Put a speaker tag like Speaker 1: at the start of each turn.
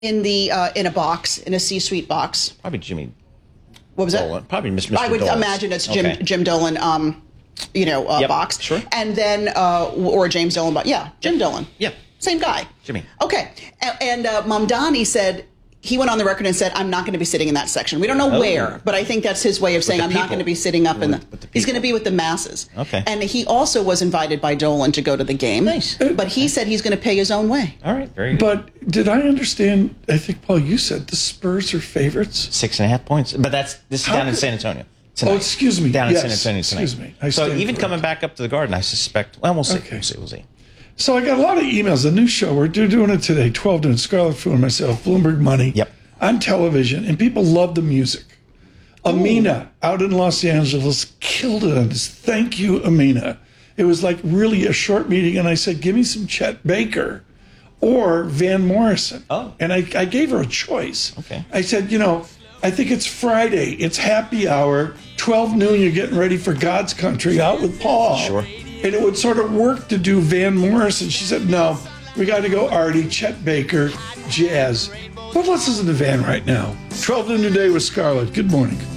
Speaker 1: in the in a box, in a C-suite box.
Speaker 2: Probably Jimmy.
Speaker 1: What was
Speaker 2: Dolan.
Speaker 1: that?
Speaker 2: Probably Mr.
Speaker 1: I would
Speaker 2: Dolan.
Speaker 1: imagine it's
Speaker 2: Okay.
Speaker 1: Jim Dolan.
Speaker 2: Yep,
Speaker 1: Box.
Speaker 2: sure.
Speaker 1: And then or James Dolan. But yeah, Jim Dolan.
Speaker 2: Yep.
Speaker 1: Same guy.
Speaker 2: Jimmy.
Speaker 1: Okay. And Mamdani said. He went on the record and said, I'm not going to be sitting in that section. We don't know where, but I think that's his way of saying, I'm not going to be sitting up in the he's going to be with the masses.
Speaker 2: Okay.
Speaker 1: And he also was invited by Dolan to go to the game.
Speaker 2: Nice.
Speaker 1: But he said he's going to pay his own way.
Speaker 2: All right, very good.
Speaker 3: But did I understand, I think, Paul, you said the Spurs are favorites?
Speaker 2: 6.5 points. But this is down in San Antonio tonight.
Speaker 3: Oh, excuse me.
Speaker 2: Down in
Speaker 3: Yes,
Speaker 2: San Antonio tonight.
Speaker 3: excuse me. I
Speaker 2: So
Speaker 3: stand
Speaker 2: even coming
Speaker 3: corrected.
Speaker 2: back up to the Garden, I suspect, well, we'll see.
Speaker 3: Okay.
Speaker 2: We'll see.
Speaker 3: So I got a lot of emails. A new show. We're doing it today. 12 doing Scarlet Fu and myself. Bloomberg Money.
Speaker 2: Yep.
Speaker 3: On television. And people love the music. Amina out in Los Angeles killed it on this. Thank you, Amina. It was like really a short meeting. And I said, give me some Chet Baker or Van Morrison.
Speaker 2: Oh.
Speaker 3: And I gave her a choice.
Speaker 2: Okay.
Speaker 3: I said, I think it's Friday. It's happy hour. 12 noon, you're getting ready for God's country out with Paul.
Speaker 2: Sure.
Speaker 3: And it would sort of work to do Van Morrison. She said, no, we got to go Artie, Chet Baker, jazz. But let's listen to Van right now. 12 noon today with Scarlett. Good morning.